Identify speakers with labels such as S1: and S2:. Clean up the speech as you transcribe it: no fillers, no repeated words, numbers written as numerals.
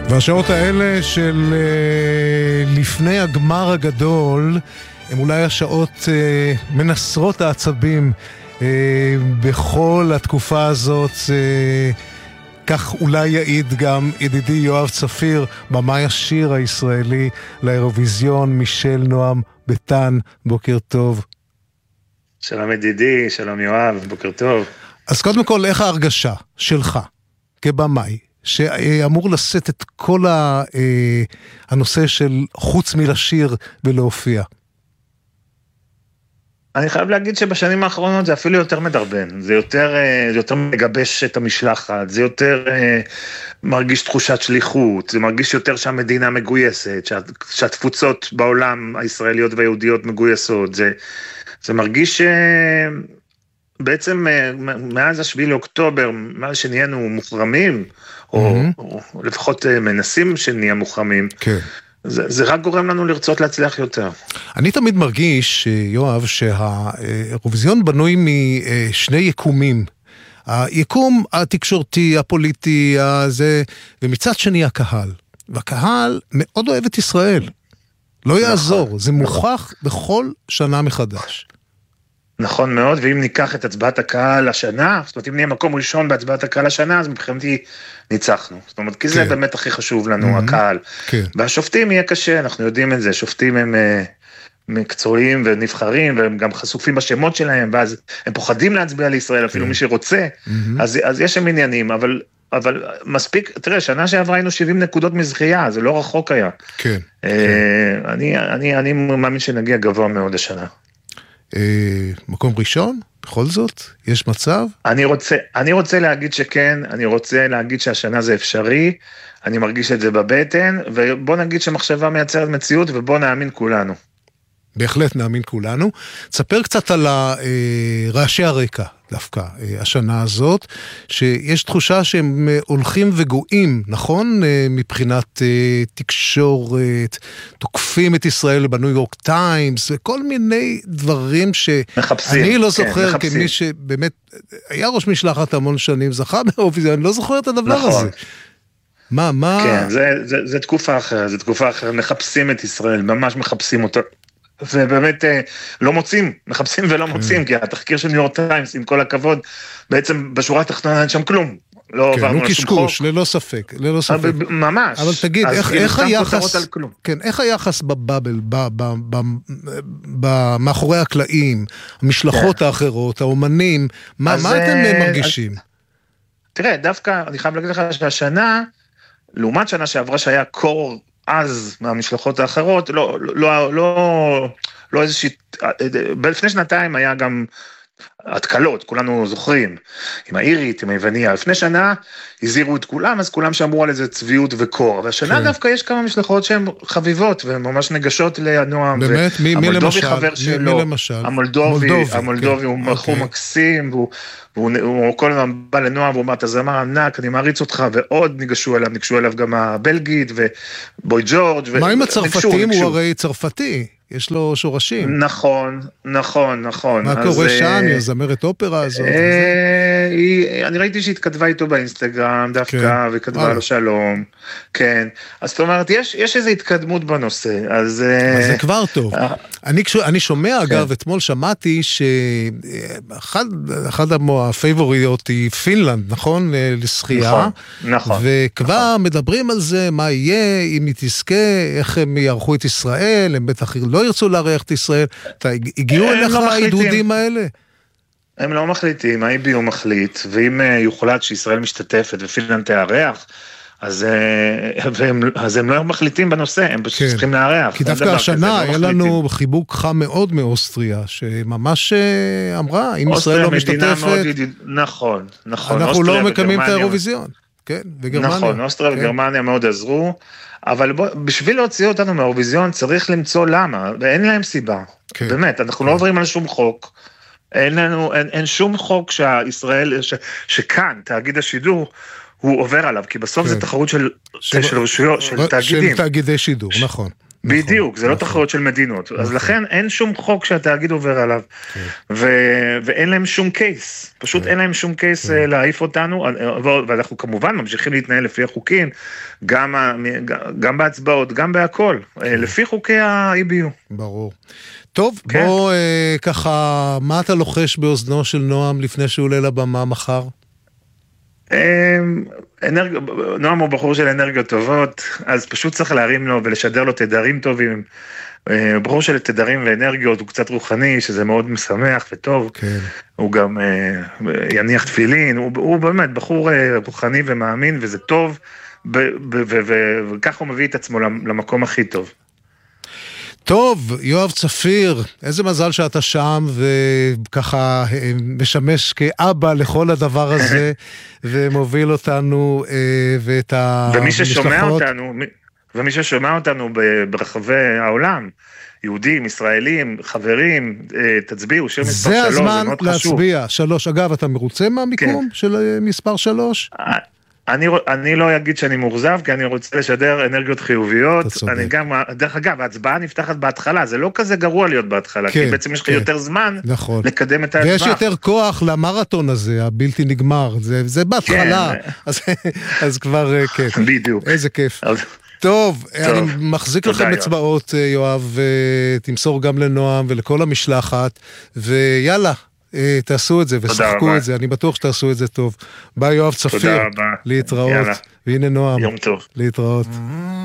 S1: והשעות האלה של לפני הגמר הגדול הם אולי השעות מנסרות העצבים בכל התקופה הזאת. כך אולי יעיד גם ידידי יואב צפיר, במאי השיר הישראלי לאירוויזיון, מישל נועם ביטן. בוקר טוב.
S2: שלום ידידי, שלום יואב, בוקר טוב.
S1: אז קודם כל, איך ההרגשה שלך כבמאי שאמור לשאת את כל הנושא של חוץ מלשיר ולהופיע?
S2: אני חייב להגיד שבשנים האחרונות זה אפילו יותר מדרבן, זה יותר מגבש את המשלחת, זה יותר מרגיש תחושת שליחות, זה מרגיש יותר שהמדינה מגויסת, שהתפוצות בעולם הישראליות והיהודיות מגויסות, זה מרגיש בעצם מאז השביעי לאוקטובר, מאז שנהיינו מוחרמים, או לפחות מנסים שנהיה מוחרמים,
S1: כן.
S2: זה רק גורם לנו לרצות להצליח יותר.
S1: אני תמיד מרגיש, יואב, שהאירוויזיון בנוי משני יקומים. היקום התקשורתי, הפוליטי, הזה, ומצד שני הקהל. והקהל מאוד אוהב את ישראל. לא יעזור, זה מוכח בכל שנה מחדש.
S2: נכון מאוד, ואם ניקח את הצבעת הקהל השנה, זאת אומרת, אם נהיה מקום ראשון בהצבעת הקהל השנה, אז מבחינתי ניצחנו. זאת אומרת, כי זה באמת הכי חשוב לנו, הקהל. והשופטים יהיה קשה, אנחנו יודעים את זה, שופטים הם מקצועיים ונבחרים, והם גם חשופים בשמות שלהם, ואז הם פוחדים להצביע לישראל, אפילו מי שרוצה, אז יש שם עניינים, אבל מספיק, תראה, שנה שעברה היינו 70 נקודות מזכייה, זה לא רחוק היה.
S1: כן.
S2: אני מאמין שנגיע גבוה מאוד השנה.
S1: מקום ראשון, בכל זאת, יש מצב?
S2: אני רוצה להגיד שכן, אני רוצה להגיד שהשנה זה אפשרי, אני מרגיש את זה בבטן, ובוא נגיד שמחשבה מייצרת מציאות, ובוא נאמין כולנו.
S1: בהחלט נאמין כולנו. תספר קצת על רעשי הרקע דווקא, השנה הזאת, שיש תחושה שהם הולכים וגועים, נכון? מבחינת תקשורת, תוקפים את ישראל בניו יורק טיימס, וכל מיני דברים שאני לא זוכר כמי שבאמת היה ראש משלחת המון שנים, זכה באירוויזיון, אני לא זוכר את הדבר הזה. מה?
S2: כן, זה תקופה אחרת, מחפשים את ישראל, ממש מחפשים אותה. ובאמת לא מוצאים, מחפשים ולא מוצאים, כי התחקיר של ניו יורק טיימס, עם כל הכבוד, בעצם בשורה התחתונה אין שם כלום. לא עברנו לשום חוק.
S1: קשקוש, ללא ספק.
S2: ממש.
S1: אבל תגיד, איך היחס בבבל, מאחורי הקלעים, המשלחות האחרות, האומנים, מה אתם מרגישים?
S2: תראה, דווקא, אני חייב להגיד לך שהשנה, לעומת שנה שעברה שהיה קור אז מהמשלחות האחרות, לא איזושהי, לפני שנתיים היה גם התקלות, כולנו זוכרים, עם האירית, עם היווניה, לפני שנה הזהירו את כולם, אז כולם שאמרו על איזה צביעות וקור, והשנה דווקא יש כמה משלחות שהן חביבות, והן ממש נגשות לנועם,
S1: באמת? מי למשל?
S2: המולדובי הוא בחור מקסים, והוא כל הזמן בא לנועם, והוא אומר, אתה זמר ענק, אני מעריץ אותך, ועוד ניגשו אליו גם הבלגית, ובוי ג'ורג'.
S1: מה עם הצרפתים? הוא הרי צרפתי. יש לו שורשים.
S2: נכון.
S1: מה קורה שם? היא זמרת אופרה הזאת?
S2: אני ראיתי שהיא התכתבה איתו באינסטגרם דווקא, וכתבה לו שלום. כן. אז זאת אומרת, יש איזו התקדמות בנושא. אז
S1: זה כבר טוב. אני שומע, אגב, אתמול שמעתי שאחד הפייבוריות היא פינלנד, נכון? לשחייה.
S2: נכון.
S1: וכבר מדברים על זה, מה יהיה, אם היא תזכה, איך הם יערכו את ישראל, הם בטח לא ירצו לארח את ישראל. הגיעו אליך העידודים האלה?
S2: הם לא מחליטים, ה-IBU מחליט, ואם יוחלט שישראל משתתפת ופינלנד תארח, אז הם לא מחליטים בנושא, הם פשוט צריכים לארח.
S1: כי דווקא השנה היה לנו חיבוק חם מאוד מאוסטריה, שממש אמרה, אם ישראל לא משתתפת,
S2: נכון.
S1: אנחנו לא מקיימים את האירוויזיון. כן, וגרמניה.
S2: נכון, אוסטריה וגרמניה מאוד עזרו, אבל בשביל להוציא אותנו מהאירוויזיון צריך למצוא למה, ואין להם סיבה. באמת, אנחנו לא עוברים על שום חוק, אין שום חוק שכאן, תאגיד השידור, הוא עובר עליו, כי בסוף זה תחרות של רשויות, של תאגידים.
S1: של תאגידי שידור, נכון.
S2: בדיוק, זה לא תחרות של מדינות, אז לכן אין שום חוק שהתאגיד עובר עליו, ואין להם שום קייס, פשוט אין להם שום קייס להעיף אותנו, ואנחנו כמובן ממשיכים להתנהל לפי החוקים, גם בהצבעות, גם בהכל, לפי חוקי ה-EBU.
S1: ברור. טוב, בוא ככה, מה אתה לוחש באוזנו של נועם לפני שהוא עולה לבמה מחר?
S2: נועם הוא בחור של אנרגיות טובות, אז פשוט צריך להרים לו ולשדר לו תדרים טובים. בחור של תדרים ואנרגיות, הוא קצת רוחני, שזה מאוד משמח וטוב. הוא גם יניח תפילין, הוא באמת בחור רוחני ומאמין, וזה טוב, וכך הוא מביא את עצמו למקום הכי טוב.
S1: טוב, יואב צפיר, איזה מזל שאתה שם וככה משמש כאבא לכל הדבר הזה ומוביל אותנו ואת המשלחות.
S2: ומי ששומע אותנו ברחבי העולם, יהודים, ישראלים, חברים, תצביעו, שיר מספר 3,
S1: זה הזמן להצביע, 3. אגב, אתה מרוצה מהמיקום של מספר 3?
S2: אני לא אגיד שאני מורזב, כי אני רוצה לשדר אנרגיות חיוביות. אני גם, דרך אגב, ההצבעה נפתחת בהתחלה, זה לא כזה גרוע להיות בהתחלה, כי בעצם יש לך יותר זמן לקדם את ההצבעה.
S1: ויש יותר כוח למרתון הזה, הבלתי נגמר, זה בהתחלה, אז כבר, כן.
S2: בדיוק.
S1: איזה כיף. טוב, אני מחזיק לכם אצבעות, יואב, תמסור גם לנועם ולכל המשלחת, ויאללה. תעשו את זה ושחקו את זה, אני בטוח שתעשו את זה טוב. ביי יואב צפיר, להתראות, והנה נועם,
S2: יום טוב,
S1: להתראות.